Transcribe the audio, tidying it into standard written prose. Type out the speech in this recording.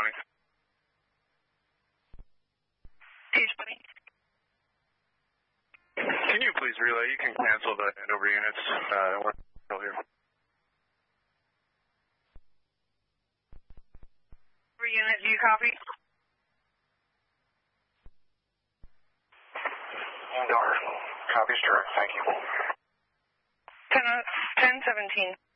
County. TH20. Can you please relay? You can cancel the handover units. We're still here. Unit, do you copy? Indoor. Copies direct. Thank you. 1017.